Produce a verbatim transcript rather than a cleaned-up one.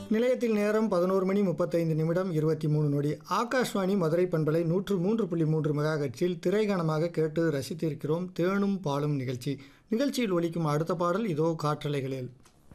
நிலையத்தில் நேரம் பதினோரு மணி முப்பத்தைந்து நிமிடம் இருபத்தி மூணு நொடி. ஆகாஷ்வாணி மதுரை பண்பலை நூற்று மூன்று புள்ளி மூன்று மெகாஹெர்ட்ஸில் திரைகணமாக கேட்டு ரசித்திருக்கிறோம் தேனும் பாலும் நிகழ்ச்சி. நிகழ்ச்சியில் ஒலிக்கும் அடுத்த பாடல் இதோ காற்றலைகளில்.